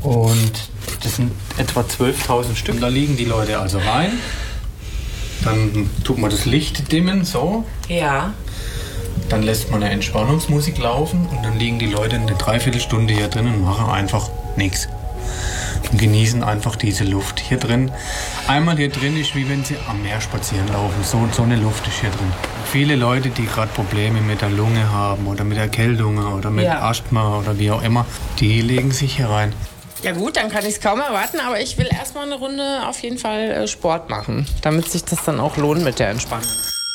Und das sind etwa 12.000 Stück. Da liegen die Leute also rein. Dann tut man das Licht dimmen, so. Ja. Dann lässt man eine Entspannungsmusik laufen und dann liegen die Leute eine Dreiviertelstunde hier drin und machen einfach nichts. Und genießen einfach diese Luft hier drin. Einmal hier drin ist, wie wenn sie am Meer spazieren laufen. So eine Luft ist hier drin. Viele Leute, die gerade Probleme mit der Lunge haben oder mit Erkältungen oder mit Asthma oder wie auch immer, die legen sich hier rein. Ja gut, dann kann ich es kaum erwarten, aber ich will erstmal eine Runde auf jeden Fall Sport machen, damit sich das dann auch lohnt mit der Entspannung.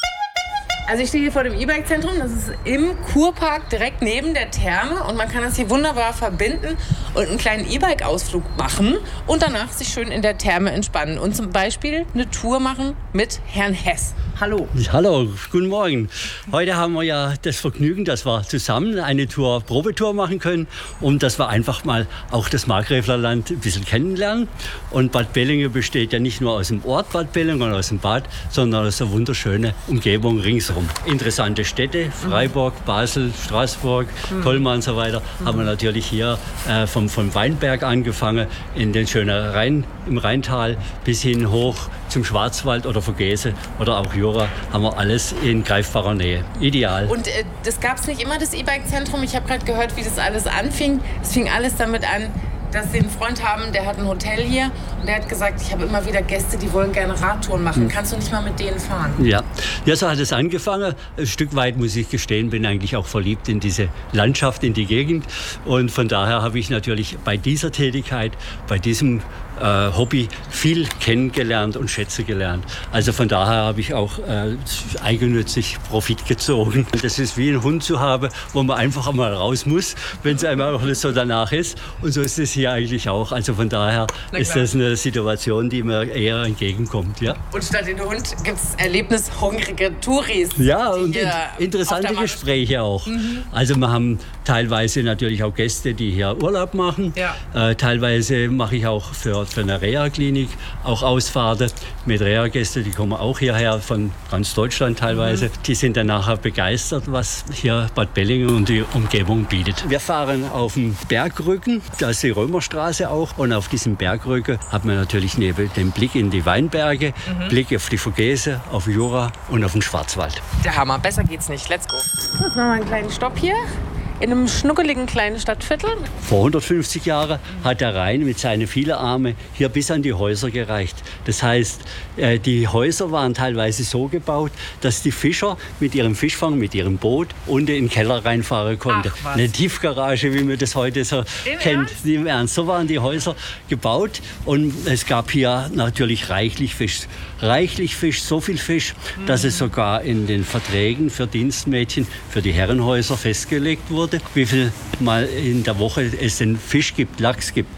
Also ich stehe hier vor dem E-Bike-Zentrum, das ist im Kurpark direkt neben der Therme und man kann das hier wunderbar verbinden und einen kleinen E-Bike-Ausflug machen und danach sich schön in der Therme entspannen und zum Beispiel eine Tour machen mit Herrn Hess. Hallo. Hallo, guten Morgen. Heute haben wir ja das Vergnügen, dass wir zusammen eine Probetour machen können und dass wir einfach mal auch das Markgräflerland ein bisschen kennenlernen. Und Bad Bellinge besteht ja nicht nur aus dem Ort Bad Bellinge und aus dem Bad, sondern aus der wunderschönen Umgebung ringsherum. Interessante Städte, Freiburg, Basel, Straßburg, Colmar und so weiter, haben wir natürlich hier vom Weinberg angefangen, in den schönen Rhein, im Rheintal bis hin hoch zum Schwarzwald oder Vogese oder auch Jura, haben wir alles in greifbarer Nähe. Ideal. Und das gab es nicht immer, das E-Bike-Zentrum. Ich habe gerade gehört, wie das alles anfing. Es fing alles damit an, dass sie einen Freund haben, der hat ein Hotel hier und der hat gesagt, ich habe immer wieder Gäste, die wollen gerne Radtouren machen. Kannst du nicht mal mit denen fahren? Ja, so hat es angefangen. Ein Stück weit, muss ich gestehen, bin eigentlich auch verliebt in diese Landschaft, in die Gegend. Und von daher habe ich natürlich bei dieser Tätigkeit, bei diesem Hobby viel kennengelernt und schätzen gelernt. Also von daher habe ich auch eigennützig Profit gezogen. Das ist wie ein Hund zu haben, wo man einfach einmal raus muss, wenn es einem auch nicht so danach ist. Und so ist es hier eigentlich auch. Also von daher ist das eine Situation, die mir eher entgegenkommt. Ja. Und statt den Hund gibt es erlebnishungrige Touris. Ja, und interessante Gespräche auch. Also wir haben teilweise natürlich auch Gäste, die hier Urlaub machen. Ja. Teilweise mache ich auch für eine Reha-Klinik auch Ausfahrten mit Reha-Gästen, die kommen auch hierher von ganz Deutschland teilweise. Die sind dann nachher begeistert, was hier Bad Bellinge und die Umgebung bietet. Wir fahren auf dem Bergrücken, da ist die Römerstraße auch, und auf diesem Bergrücken hat man natürlich neben dem Blick in die Weinberge, Blick auf die Vogese, auf Jura und auf den Schwarzwald. Der Hammer, besser geht's nicht. Let's go. Jetzt machen wir einen kleinen Stopp hier. In einem schnuckeligen kleinen Stadtviertel. Vor 150 Jahren hat der Rhein mit seinen vielen Armen hier bis an die Häuser gereicht. Das heißt, die Häuser waren teilweise so gebaut, dass die Fischer mit ihrem Fischfang, mit ihrem Boot unten in den Keller reinfahren konnten. Eine Tiefgarage, wie man das heute so kennt. Im Ernst, so waren die Häuser gebaut und es gab hier natürlich reichlich Fisch. Reichlich Fisch, so viel Fisch, dass es sogar in den Verträgen für Dienstmädchen, für die Herrenhäuser festgelegt wurde, wie viel Mal in der Woche es den Fisch gibt, Lachs gibt.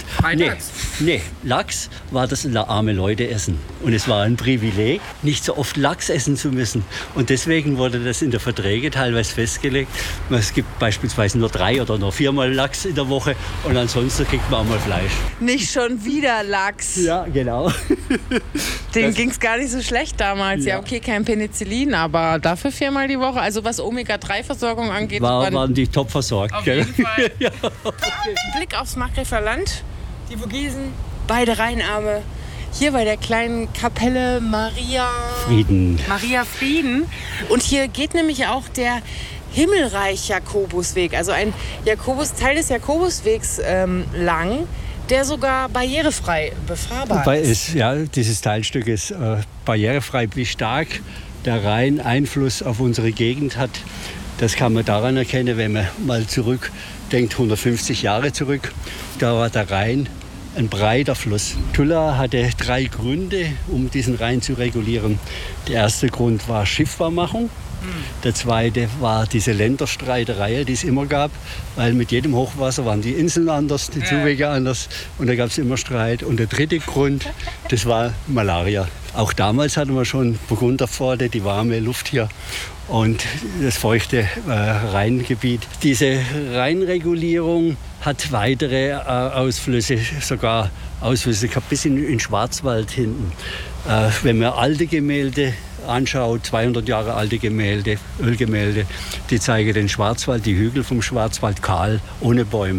Nee, Lachs war das arme Leute essen. Und es war ein Privileg, nicht so oft Lachs essen zu müssen. Und deswegen wurde das in der Verträge teilweise festgelegt. Es gibt beispielsweise nur 3 oder nur 4 Mal Lachs in der Woche und ansonsten kriegt man auch mal Fleisch. Nicht schon wieder Lachs. Ja, genau. Denen ging es gar nicht so schlecht damals. Ja, okay, kein Penicillin, aber dafür 4-mal die Woche. Also was Omega-3-Versorgung angeht. Waren die top versorgt. Auf jeden Fall. Ja, okay. Blick aufs Markgräflerland, die Vogesen, beide Rheinarme. Hier bei der kleinen Kapelle Maria Frieden. Und hier geht nämlich auch der Himmelreich-Jakobusweg, also ein Teil des Jakobuswegs lang, der sogar barrierefrei befahrbar ist. Ja, dieses Teilstück ist barrierefrei. Wie stark der Rhein Einfluss auf unsere Gegend hat, das kann man daran erkennen, wenn man mal zurückdenkt, 150 Jahre zurück. Da war der Rhein ein breiter Fluss. Tulla hatte 3 Gründe, um diesen Rhein zu regulieren. Der erste Grund war Schiffbarmachung. Der zweite war diese Länderstreiterei, die es immer gab, weil mit jedem Hochwasser waren die Inseln anders, die Zuwege anders und da gab es immer Streit. Und der dritte Grund, das war Malaria. Auch damals hatten wir schon Burgunderpforte, die warme Luft hier und das feuchte Rheingebiet. Diese Rheinregulierung hat weitere Ausflüsse, sogar Ausflüsse bis in den Schwarzwald hinten. Wenn man alte Gemälde anschaut, 200 Jahre alte Gemälde, Ölgemälde, die zeigen den Schwarzwald, die Hügel vom Schwarzwald kahl, ohne Bäume.